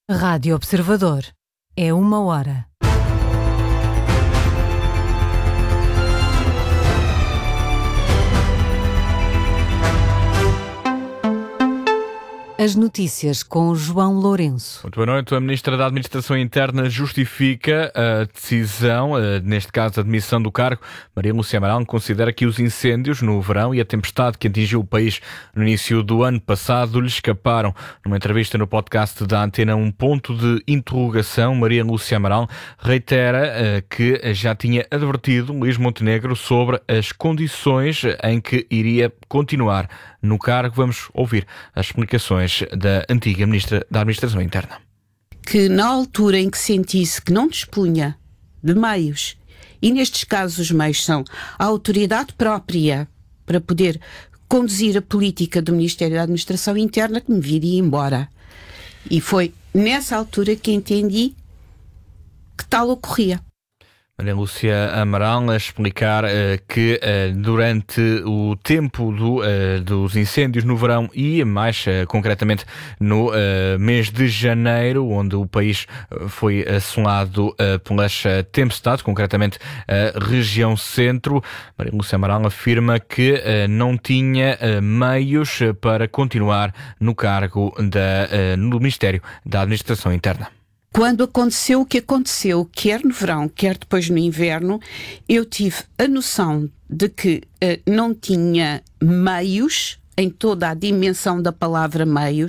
Rádio Observador. É 1 hora. As notícias com João Lourenço. Muito boa noite. A Ministra da Administração Interna justifica a decisão, neste caso a demissão do cargo. Maria Lúcia Amaral considera que os incêndios no verão e a tempestade que atingiu o país no início do ano passado lhe escaparam. Numa entrevista no podcast da Antena, um ponto de interrogação, Maria Lúcia Amaral reitera que já tinha advertido Luís Montenegro sobre as condições em que iria continuar no cargo. Vamos ouvir as explicações da antiga Ministra da Administração Interna. Que na altura em que sentisse que não dispunha de meios, e nestes casos os meios são a autoridade própria para poder conduzir a política do Ministério da Administração Interna, que me viria embora. E foi nessa altura que entendi que tal ocorria. Maria Lúcia Amaral a explicar que durante o tempo dos incêndios no verão e mais concretamente no mês de janeiro, onde o país foi assolado pelas tempestades, concretamente a região centro, Maria Lúcia Amaral afirma que não tinha meios para continuar no cargo no Ministério da Administração Interna. Quando aconteceu o que aconteceu, quer no verão, quer depois no inverno, eu tive a noção de que não tinha meios, em toda a dimensão da palavra meios,